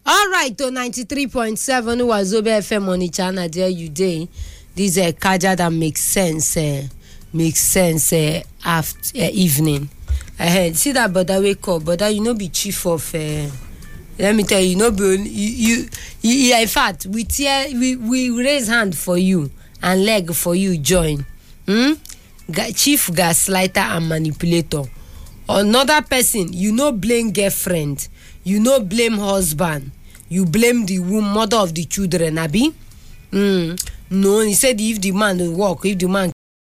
All right, to 93.7 Wazobia FM on the channel. There you day. This Kaja that makes sense. After evening. See that brother wake up, brother. You know be chief of. Let me tell you, you in fact, we raise hand for you and leg for you join. Chief gaslighter and manipulator. Another person, blame girlfriend, blame husband, you blame the mother of the children, Abi. No, he said if the man will work, if the man